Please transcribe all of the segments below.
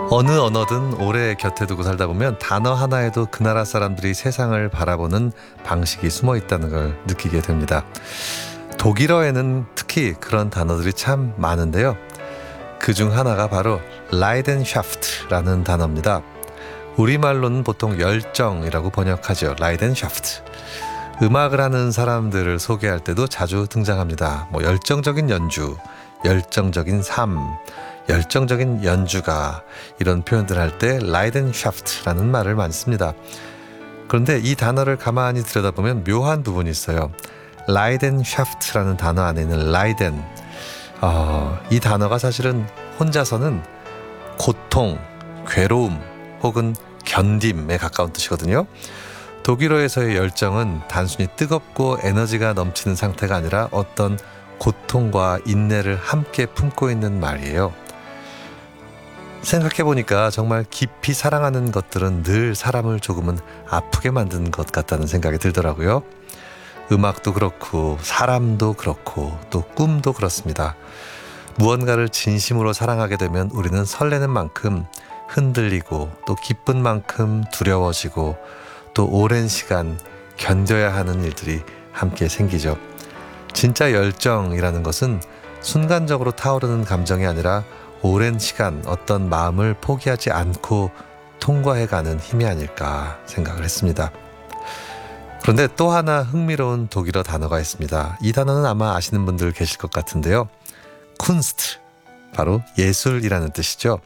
어느 언어든 오래 곁에 두고 살다 보면 단어 하나에도 그 나라 사람들이 세상을 바라보는 방식이 숨어 있다는 걸 느끼게 됩니다. 독일어에는 특히 그런 단어들이 참 많은데요. 그중 하나가 바로 라이덴샤프트라는 단어입니다. 우리말로는 보통 열정이라고 번역하죠. 라이덴샤프트. 음악을 하는 사람들을 소개할 때도 자주 등장합니다. 열정적인 연주, 열정적인 삶, 열정적인 연주가, 이런 표현들 할 때 라이덴샤프트라는 말을 많이 씁니다. 그런데 이 단어를 가만히 들여다보면 묘한 부분이 있어요. 라이덴샤프트라는 단어 안에 있는 라이덴, 이 단어가 사실은 혼자서는 고통, 괴로움 혹은 견딤에 가까운 뜻이거든요. 독일어에서의 열정은 단순히 뜨겁고 에너지가 넘치는 상태가 아니라 어떤 고통과 인내를 함께 품고 있는 말이에요. 생각해보니까 정말 깊이 사랑하는 것들은 늘 사람을 조금은 아프게 만드는 것 같다는 생각이 들더라고요. 음악도 그렇고 사람도 그렇고 또 꿈도 그렇습니다. 무언가를 진심으로 사랑하게 되면 우리는 설레는 만큼 흔들리고 또 기쁜 만큼 두려워지고 또 오랜 시간 견뎌야 하는 일들이 함께 생기죠. 진짜 열정이라는 것은 순간적으로 타오르는 감정이 아니라 오랜 시간 어떤 마음을 포기하지 않고 통과해가는 힘이 아닐까 생각을 했습니다. 그런데 또 하나 흥미로운 독일어 단어가 있습니다. 이 단어는 아마 아시는 분들 계실 것 같은데요. 쿤스트, 바로 예술이라는 뜻이죠.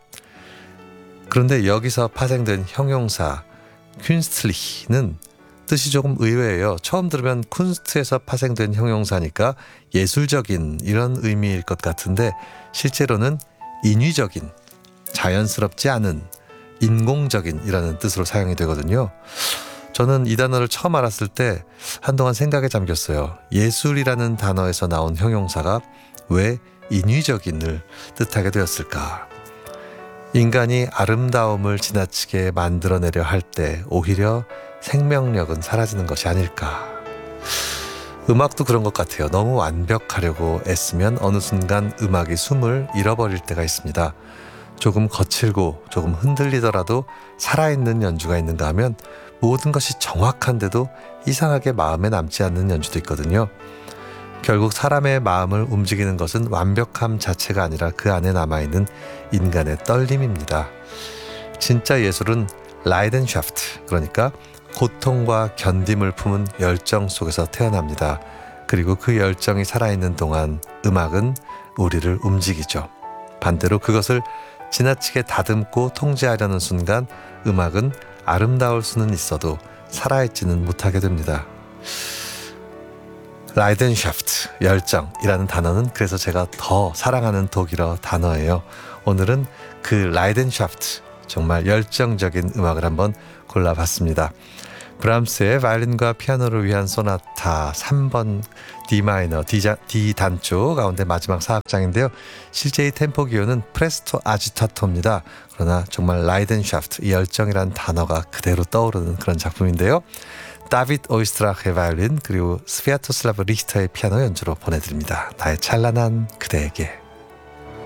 그런데 여기서 파생된 형용사 퀼스트리히는 뜻이 조금 의외예요. 처음 들으면 쿤스트에서 파생된 형용사니까 예술적인 이런 의미일 것 같은데 실제로는 인위적인, 자연스럽지 않은, 인공적인 이라는 뜻으로 사용이 되거든요. 저는 이 단어를 처음 알았을 때 한동안 생각에 잠겼어요. 예술이라는 단어에서 나온 형용사가 왜 인위적인을 뜻하게 되었을까? 인간이 아름다움을 지나치게 만들어내려 할 때 오히려 생명력은 사라지는 것이 아닐까. 음악도 그런 것 같아요. 너무 완벽하려고 애쓰면 어느 순간 음악이 숨을 잃어버릴 때가 있습니다. 조금 거칠고 조금 흔들리더라도 살아있는 연주가 있는가 하면 모든 것이 정확한데도 이상하게 마음에 남지 않는 연주도 있거든요. 결국 사람의 마음을 움직이는 것은 완벽함 자체가 아니라 그 안에 남아있는 인간의 떨림입니다. 진짜 예술은 라이덴샤프트, 그러니까 고통과 견딤을 품은 열정 속에서 태어납니다. 그리고 그 열정이 살아있는 동안 음악은 우리를 움직이죠. 반대로 그것을 지나치게 다듬고 통제하려는 순간 음악은 아름다울 수는 있어도 살아있지는 못하게 됩니다. 라이덴샤프트, 열정이라는 단어는 그래서 제가 더 사랑하는 독일어 단어예요. 오늘은 그 라이덴샤프트, 정말 열정적인 음악을 한번 골라봤습니다. 브람스의 바이올린과 피아노를 위한 소나타 3번 D 마이너 D 단조 가운데 마지막 사악장인데요. 실제 이 템포 기호는 프레스토 아지타토입니다. 그러나 정말 라이덴샤프트, 이 열정이란 단어가 그대로 떠오르는 그런 작품인데요. 다비드 오이스트라크의 바이올린 그리고 스비아토슬라브 리히터의 피아노 연주로 보내드립니다. 나의 찬란한 그대에게.